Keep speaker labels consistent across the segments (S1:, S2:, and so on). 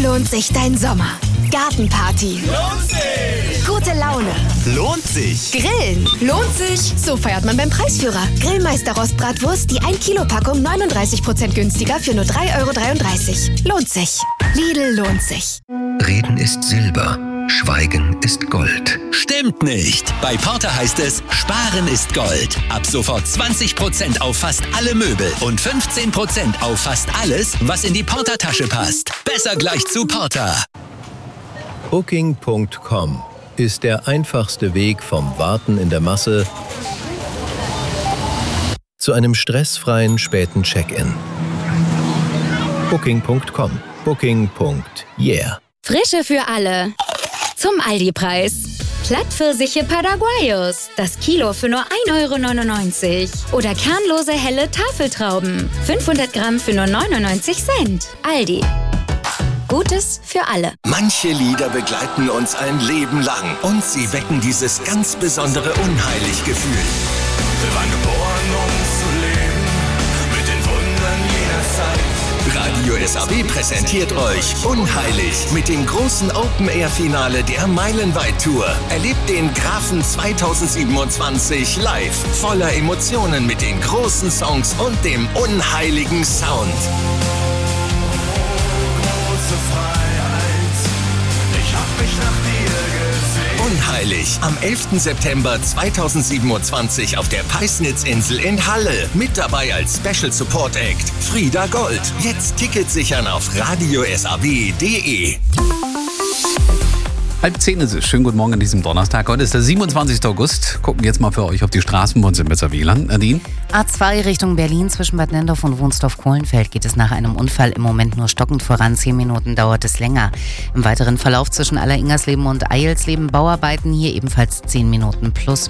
S1: lohnt sich dein Sommer? Gartenparty.
S2: Lohnt sich!
S1: Gute Laune.
S2: Lohnt sich!
S1: Grillen. Lohnt sich. So feiert man beim Preisführer. Grillmeister Rostbratwurst, die 1 Kilo Packung 39% günstiger für nur 3,33 €. Lohnt sich. Lidl lohnt sich.
S3: Reden ist Silber, Schweigen ist Gold.
S4: Stimmt nicht. Bei Porter heißt es, Sparen ist Gold. Ab sofort 20% auf fast alle Möbel und 15% auf fast alles, was in die Porter-Tasche passt. Besser gleich zu Porter.
S3: Booking.com ist der einfachste Weg vom Warten in der Masse zu einem stressfreien späten Check-in. Booking.com. Booking.yeah.
S5: Frische für alle. Zum Aldi-Preis. Plattpfirsiche Paraguayos. Das Kilo für nur 1,99 €. Oder kernlose helle Tafeltrauben. 500 Gramm für nur 99 Cent. Aldi. Gutes für alle.
S6: Manche Lieder begleiten uns ein Leben lang und sie wecken dieses ganz besondere Unheilig-Gefühl.
S2: Wir waren geboren, um zu leben, mit den Wundern jener Zeit.
S6: Radio SAW präsentiert euch Unheilig mit dem großen Open-Air-Finale der Meilenweit-Tour. Erlebt den Grafen 2027 live, voller Emotionen mit den großen Songs und dem unheiligen Sound. Unheilig am 11. September 2027 auf der Peisnitzinsel in Halle. Mit dabei als Special Support Act Frieda Gold. Jetzt Tickets sichern auf radiosaw.de.
S7: 9:30 ist es. Schönen guten Morgen an diesem Donnerstag. Heute ist der 27. August. Gucken jetzt mal für euch auf die Straßen bei uns im Besser-WLAN. Nadine?
S8: A2 Richtung Berlin zwischen Bad Nendorf und Wunstorf-Kohlenfeld geht es nach einem Unfall im Moment nur stockend voran. 10 Minuten dauert es länger. Im weiteren Verlauf zwischen Alleringersleben und Eilsleben Bauarbeiten hier ebenfalls 10 Minuten plus.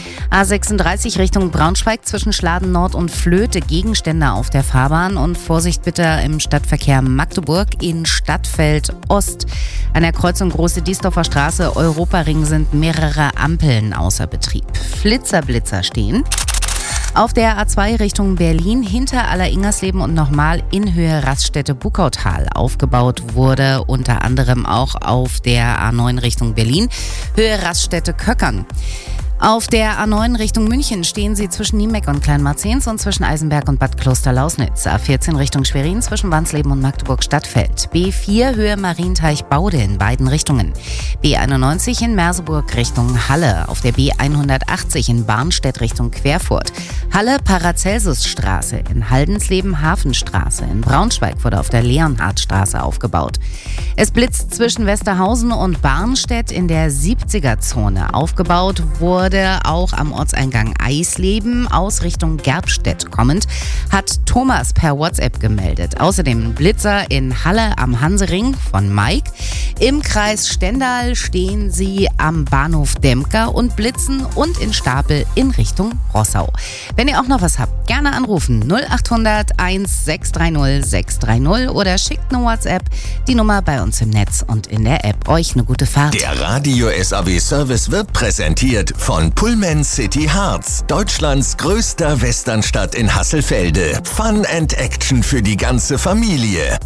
S8: A36 Richtung Braunschweig zwischen Schladen Nord und Flöte Gegenstände auf der Fahrbahn und Vorsicht bitte im Stadtverkehr Magdeburg in Stadtfeld Ost. An der Kreuzung Große Diesdorfer Straße Europaring sind mehrere Ampeln außer Betrieb. Blitzer stehen. Auf der A2 Richtung Berlin hinter Alleringersleben und nochmal in Höhe Raststätte Buckautal. Aufgebaut wurde unter anderem auch auf der A9 Richtung Berlin, Höhe Raststätte Köckern. Auf der A9 Richtung München stehen sie zwischen Niemeck und Kleinmarzens und zwischen Eisenberg und Bad Kloster-Lausnitz. A14 Richtung Schwerin zwischen Wansleben und Magdeburg-Stadtfeld. B4 Höhe Marienteich-Baude in beiden Richtungen. B91 in Merseburg Richtung Halle. Auf der B180 in Barnstedt Richtung Querfurt. Halle Paracelsusstraße in Haldensleben Hafenstraße. In Braunschweig wurde auf der Leonhardtstraße aufgebaut. Es blitzt zwischen Westerhausen und Barnstedt in der 70er-Zone. Aufgebaut wurde auch am Ortseingang Eisleben aus Richtung Gerbstedt kommend, hat Thomas per WhatsApp gemeldet. Außerdem Blitzer in Halle am Hansering von Mike. Im Kreis Stendal stehen sie am Bahnhof Demker und blitzen und in Stapel in Richtung Rossau. Wenn ihr auch noch was habt, gerne anrufen 0800 1630 630 oder schickt eine WhatsApp, die Nummer bei uns im Netz und in der App. Euch eine gute Fahrt.
S6: Der Radio SAW Service wird präsentiert von Pullman City Harz, Deutschlands größter Westernstadt in Hasselfelde. Fun and Action für die ganze Familie.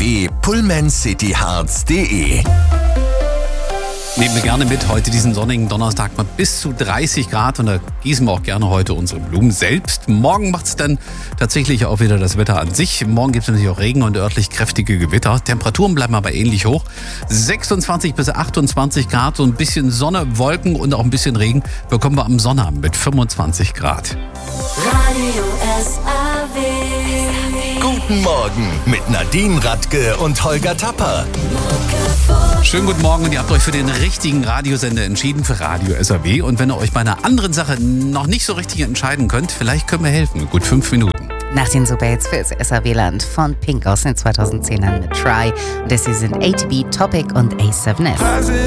S6: www.pullmancityharz.de.
S7: Nehmen wir gerne mit heute diesen sonnigen Donnerstag mit bis zu 30 Grad und da gießen wir auch gerne heute unsere Blumen selbst. Morgen macht es dann tatsächlich auch wieder das Wetter an sich. Morgen gibt es natürlich auch Regen und örtlich kräftige Gewitter. Temperaturen bleiben aber ähnlich hoch. 26 bis 28 Grad, so ein bisschen Sonne, Wolken und auch ein bisschen Regen bekommen wir am Sonnabend mit 25 Grad.
S9: Radio SAW.
S6: Guten Morgen mit Nadine Radke und Holger Tapper.
S7: Schönen guten Morgen und ihr habt euch für den richtigen Radiosender entschieden, für Radio SAW. Und wenn ihr euch bei einer anderen Sache noch nicht so richtig entscheiden könnt, vielleicht können wir helfen. Gut 5 Minuten.
S8: Nach den Superhits fürs SAW-Land von Pink aus den 2010ern mit Try. Und das hier sind ATB, Topic und A7S.